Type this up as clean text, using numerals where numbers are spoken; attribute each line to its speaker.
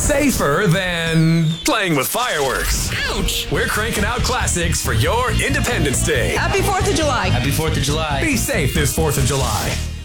Speaker 1: safer than playing with fireworks.
Speaker 2: Ouch!
Speaker 1: We're cranking out classics for your Independence Day.
Speaker 2: Happy 4th of July.
Speaker 3: Happy 4th of July.
Speaker 1: Be safe this 4th of July.